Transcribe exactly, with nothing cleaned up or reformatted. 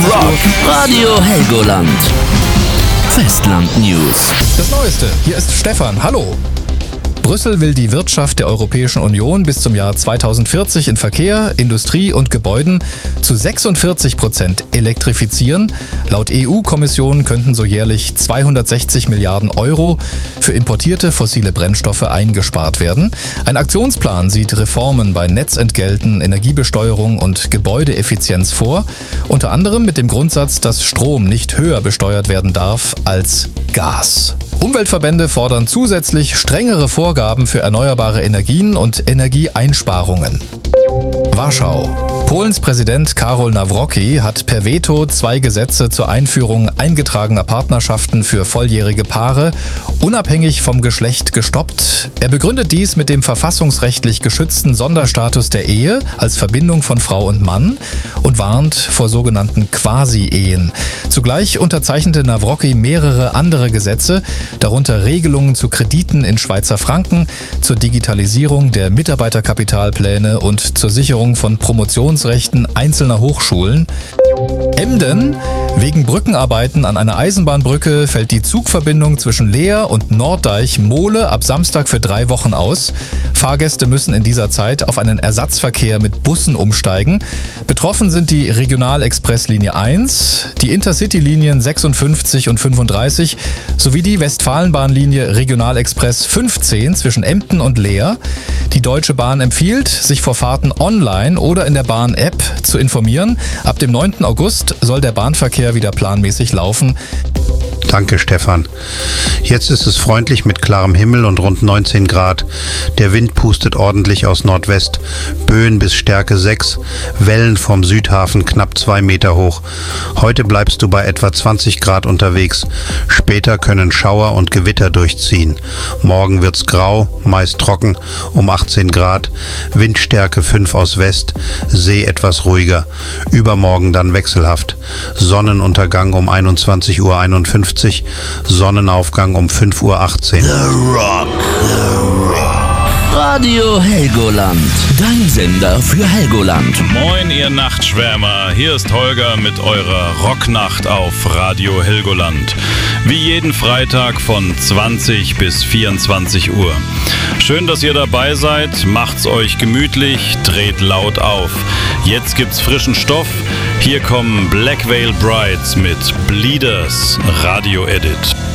Rock. Radio Helgoland. Festland News. Das Neueste. Hier ist Stefan. Hallo. Brüssel will die Wirtschaft der Europäischen Union bis zum Jahr zweitausendvierzig in Verkehr, Industrie und Gebäuden zu sechsundvierzig Prozent elektrifizieren. Laut E U-Kommission könnten so jährlich zweihundertsechzig Milliarden Euro für importierte fossile Brennstoffe eingespart werden. Ein Aktionsplan sieht Reformen bei Netzentgelten, Energiebesteuerung und Gebäudeeffizienz vor. Unter anderem mit dem Grundsatz, dass Strom nicht höher besteuert werden darf als Gas. Umweltverbände fordern zusätzlich strengere Vorgaben für erneuerbare Energien und Energieeinsparungen. Warschau. Polens Präsident Karol Nawrocki hat per Veto zwei Gesetze zur Einführung eingetragener Partnerschaften für volljährige Paare unabhängig vom Geschlecht gestoppt. Er begründet dies mit dem verfassungsrechtlich geschützten Sonderstatus der Ehe als Verbindung von Frau und Mann und warnt vor sogenannten Quasi-Ehen. Zugleich unterzeichnete Nawrocki mehrere andere Gesetze, darunter Regelungen zu Krediten in Schweizer Franken, zur Digitalisierung der Mitarbeiterkapitalpläne und zur Sicherung von Promotionsrechten einzelner Hochschulen. Emden. Wegen Brückenarbeiten an einer Eisenbahnbrücke fällt die Zugverbindung zwischen Leer und Norddeich-Mohle ab Samstag für drei Wochen aus. Fahrgäste müssen in dieser Zeit auf einen Ersatzverkehr mit Bussen umsteigen. Betroffen sind die Regionalexpresslinie eins, die Intercity-Linien sechsundfünfzig und fünfunddreißig sowie die Westfalenbahnlinie Regionalexpress fünfzehn zwischen Emden und Leer. Die Deutsche Bahn empfiehlt, sich vor Fahrten online oder in der Bahn-App zu informieren. Ab dem neunten August soll der Bahnverkehr wieder planmäßig laufen. Danke, Stefan. Jetzt ist es freundlich mit klarem Himmel und rund neunzehn Grad. Der Wind pustet ordentlich aus Nordwest. Böen bis Stärke sechs. Wellen vom Südhafen knapp zwei Meter hoch. Heute bleibst du bei etwa zwanzig Grad unterwegs. Später können Schauer und Gewitter durchziehen. Morgen wird's grau, meist trocken, um achtzehn Grad. Windstärke fünf aus West. See etwas ruhiger. Übermorgen dann wechselhaft. Sonnenuntergang um einundzwanzig Uhr einundfünfzig. Sonnenaufgang um fünf Uhr achtzehn. The Rock. The Rock. Radio Helgoland. Dein Sender für Helgoland. Moin, ihr Nachtschwärmer. Hier ist Holger mit eurer Rocknacht auf Radio Helgoland. Wie jeden Freitag von zwanzig bis vierundzwanzig Uhr. Schön, dass ihr dabei seid. Macht's euch gemütlich, dreht laut auf. Jetzt gibt's frischen Stoff. Hier kommen Black Veil Brides mit Bleeders Radio Edit.